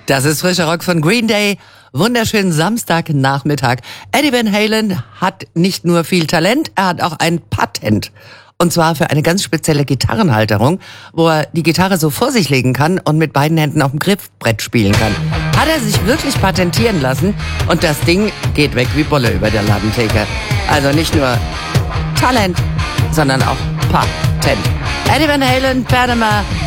Das ist frischer Rock von Green Day. Wunderschönen Samstagnachmittag. Eddie Van Halen hat nicht nur viel Talent, er hat auch ein Patent. Und zwar für eine ganz spezielle Gitarrenhalterung, wo er die Gitarre so vor sich legen kann und mit beiden Händen auf dem Griffbrett spielen kann. Hat er sich wirklich patentieren lassen und das Ding geht weg wie Bolle über der Ladentheke. Also nicht nur Talent, sondern auch Patent. Eddie Van Halen, Panama,